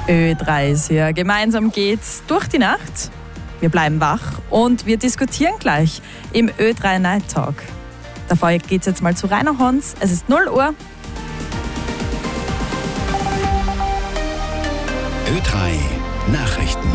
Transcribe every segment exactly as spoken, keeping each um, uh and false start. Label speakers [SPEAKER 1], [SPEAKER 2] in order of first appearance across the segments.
[SPEAKER 1] Ö drei ist hier. Gemeinsam geht's durch die Nacht. Wir bleiben wach und wir diskutieren gleich im Ö drei Night Talk. Davor geht's jetzt mal zu Rainer Hons. Es ist null Uhr.
[SPEAKER 2] Ö drei Nachrichten.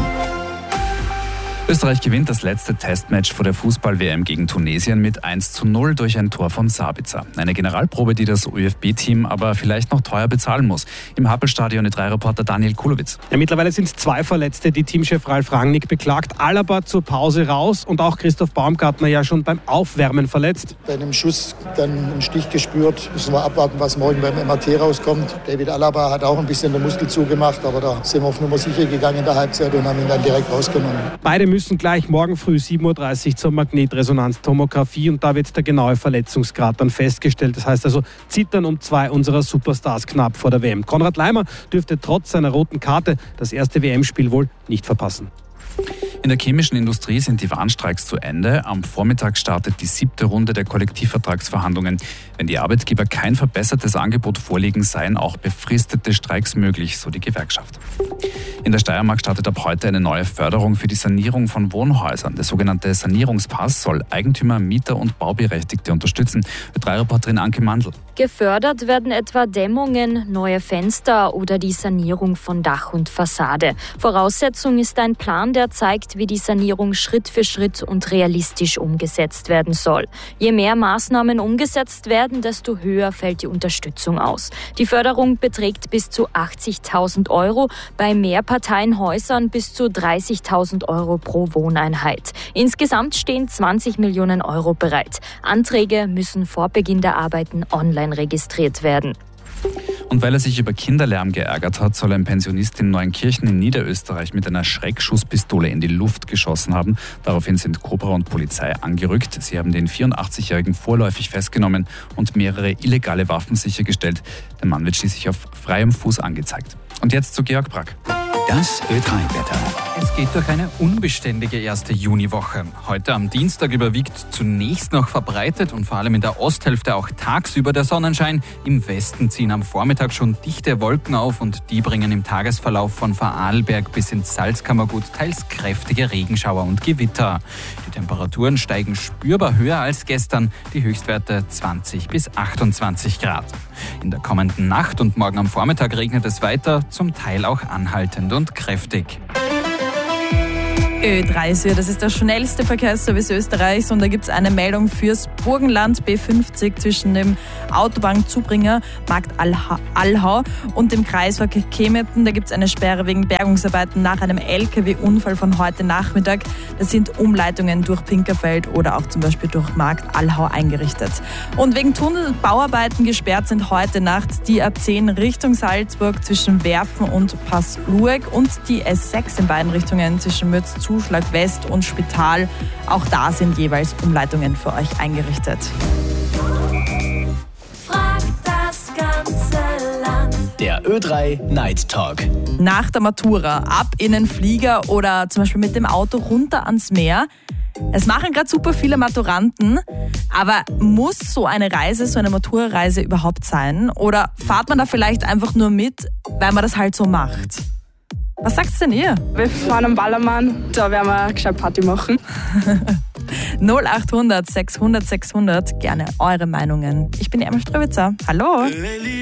[SPEAKER 3] Österreich gewinnt das letzte Testmatch vor der Fußball-W M gegen Tunesien mit eins zu null durch ein Tor von Sabitzer. Eine Generalprobe, die das ÖFB-Team aber vielleicht noch teuer bezahlen muss. Im Happelstadion Ö drei Reporter Daniel Kulowitz.
[SPEAKER 4] Ja, mittlerweile sind es zwei Verletzte, die Teamchef Ralf Rangnick beklagt. Alaba zur Pause raus und auch Christoph Baumgartner ja schon beim Aufwärmen verletzt.
[SPEAKER 5] Bei einem Schuss dann einen Stich gespürt. Müssen wir abwarten, was morgen beim M R T rauskommt. David Alaba hat auch ein bisschen den Muskel zugemacht, aber da sind wir auf Nummer sicher gegangen in der Halbzeit und haben ihn dann direkt rausgenommen.
[SPEAKER 4] Beide müssen gleich morgen früh sieben Uhr dreißig zur Magnetresonanztomographie und da wird der genaue Verletzungsgrad dann festgestellt. Das heißt also, zittern um zwei unserer Superstars knapp vor der W M. Konrad Laimer dürfte trotz seiner roten Karte das erste W M-Spiel wohl nicht verpassen.
[SPEAKER 3] In der chemischen Industrie sind die Warnstreiks zu Ende. Am Vormittag startet die siebte Runde der Kollektivvertragsverhandlungen. Wenn die Arbeitgeber kein verbessertes Angebot vorlegen, seien auch befristete Streiks möglich, so die Gewerkschaft. In der Steiermark startet ab heute eine neue Förderung für die Sanierung von Wohnhäusern. Der sogenannte Sanierungspass soll Eigentümer, Mieter und Bauberechtigte unterstützen. Ö drei Reporterin Anke Mandl.
[SPEAKER 6] Gefördert werden etwa Dämmungen, neue Fenster oder die Sanierung von Dach und Fassade. Voraussetzung ist ein Plan, der zeigt, wie die Sanierung Schritt für Schritt und realistisch umgesetzt werden soll. Je mehr Maßnahmen umgesetzt werden, desto höher fällt die Unterstützung aus. Die Förderung beträgt bis zu achtzigtausend Euro, bei Mehrparteienhäusern bis zu dreißigtausend Euro pro Wohneinheit. Insgesamt stehen zwanzig Millionen Euro bereit. Anträge müssen vor Beginn der Arbeiten online registriert werden.
[SPEAKER 3] Und weil er sich über Kinderlärm geärgert hat, soll ein Pensionist in Neunkirchen in Niederösterreich mit einer Schreckschusspistole in die Luft geschossen haben. Daraufhin sind Cobra und Polizei angerückt. Sie haben den vierundachtzigjährigen vorläufig festgenommen und mehrere illegale Waffen sichergestellt. Der Mann wird schließlich auf freiem Fuß angezeigt. Und jetzt zu Georg Brack.
[SPEAKER 2] Das Ö drei Wetter.
[SPEAKER 7] Es geht durch eine unbeständige erste Juniwoche. Heute am Dienstag überwiegt zunächst noch verbreitet und vor allem in der Osthälfte auch tagsüber der Sonnenschein. Im Westen ziehen am Vormittag schon dichte Wolken auf und die bringen im Tagesverlauf von Vorarlberg bis ins Salzkammergut teils kräftige Regenschauer und Gewitter. Die Temperaturen steigen spürbar höher als gestern, die Höchstwerte zwanzig bis achtundzwanzig Grad. In der kommenden Nacht und morgen am Vormittag regnet es weiter, zum Teil auch anhaltend und kräftig.
[SPEAKER 1] Ö drei ist hier, das ist der schnellste Verkehrsservice Österreichs und da gibt es eine Meldung fürs Burgenland B fünfzig zwischen dem Autobahnzubringer Markt Allhau und dem Kreisverkehr Kemeten. Da gibt es eine Sperre wegen Bergungsarbeiten nach einem L K W-Unfall von heute Nachmittag. Das sind Umleitungen durch Pinkerfeld oder auch zum Beispiel durch Markt Allhau eingerichtet. Und wegen Tunnelbauarbeiten gesperrt sind heute Nacht die A zehn Richtung Salzburg zwischen Werfen und Passlueg und die S sechs in beiden Richtungen zwischen Mütz, Zuschlag West und Spital. Auch da sind jeweils Umleitungen für euch eingerichtet.
[SPEAKER 8] Fragt das ganze Land.
[SPEAKER 2] Der Ö drei Night Talk.
[SPEAKER 1] Nach der Matura ab in den Flieger oder zum Beispiel mit dem Auto runter ans Meer. Es machen gerade super viele Maturanten, aber muss so eine Reise, so eine Matura-Reise überhaupt sein? Oder fahrt man da vielleicht einfach nur mit, weil man das halt so macht? Was sagt's denn ihr?
[SPEAKER 9] Wir fahren am Ballermann, da werden wir gescheit Party machen.
[SPEAKER 1] null acht hundert sechshundert sechshundert, gerne eure Meinungen. Ich bin die Emma Ströwitzer. Hallo.